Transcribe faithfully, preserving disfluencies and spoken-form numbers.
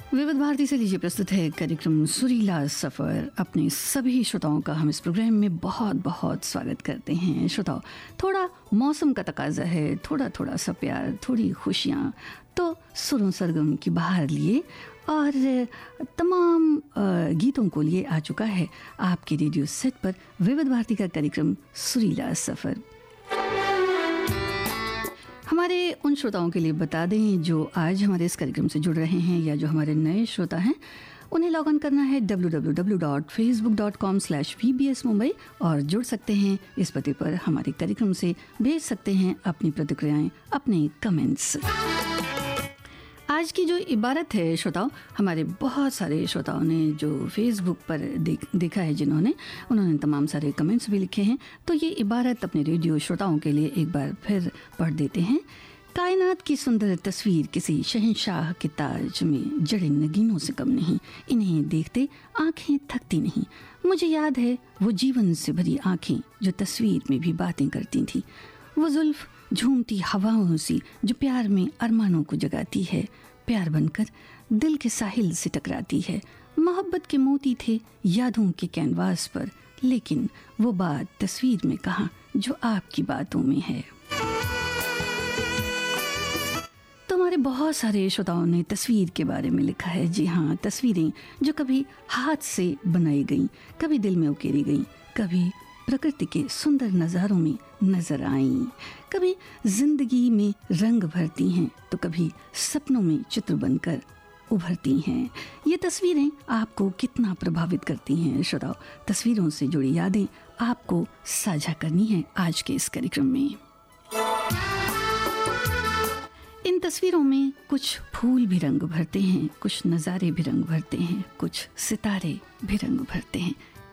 विविध भारती से लीजिए प्रस्तुत है कार्यक्रम सुरीला सफ़र। अपने सभी श्रोताओं का हम इस प्रोग्राम में बहुत बहुत स्वागत करते हैं। श्रोताओं, थोड़ा मौसम का तकाजा है, थोड़ा थोड़ा सा प्यार, थोड़ी खुशियाँ, तो सुरों सरगम की बहार लिए और तमाम गीतों को लिए आ चुका है आपके रेडियो सेट पर विविध भारती का कार्यक्रम सुरीला सफ़र। हमारे उन श्रोताओं के लिए बता दें जो आज हमारे इस कार्यक्रम से जुड़ रहे हैं या जो हमारे नए श्रोता हैं, उन्हें लॉग इन करना है W W W dot Facebook dot com slash we B S Mumbai और जुड़ सकते हैं इस पते पर। हमारे कार्यक्रम से भेज सकते हैं अपनी प्रतिक्रियाएं, अपने कमेंट्स। आज की जो इबारत है श्रोताओं, हमारे बहुत सारे श्रोताओं ने जो फेसबुक पर देख, देखा है, जिन्होंने उन्होंने तमाम सारे कमेंट्स भी लिखे हैं, तो ये इबारत अपने रेडियो श्रोताओं के लिए एक बार फिर पढ़ देते हैं। कायनात की सुंदर तस्वीर किसी शहंशाह के ताज में जड़े नगीनों से कम नहीं, इन्हें देखते आंखें थकती नहीं। मुझे याद है वो जीवन से भरी आंखें जो तस्वीर में भी बातें करती थी, वो जुल्फ झूमती हवाओं सी जो प्यार में अरमानों को जगाती है, प्यार बनकर दिल के साहिल से टकराती है। मोहब्बत के मोती थे यादों के कैनवास पर, लेकिन वो बात तस्वीर में कहाँ जो आपकी बातों में है। तो हमारे बहुत सारे श्रोताओं ने तस्वीर के बारे में लिखा है। जी हाँ, तस्वीरें जो कभी हाथ से बनाई गई, कभी दिल में उकेरी गई, कभी प्रकृति के सुंदर नज़ारों में नजर आईं, कभी जिंदगी में रंग भरती हैं तो कभी सपनों में चित्र बनकर उभरती हैं। ये तस्वीरें आपको कितना प्रभावित करती हैं श्रोताओ? तस्वीरों से जुड़ी यादें आपको साझा करनी है आज के इस कार्यक्रम में। इन तस्वीरों में कुछ फूल भी रंग भरते हैं, कुछ नज़ारे भी रंग भरते हैं, कुछ सितारे भी रंग भरते हैं।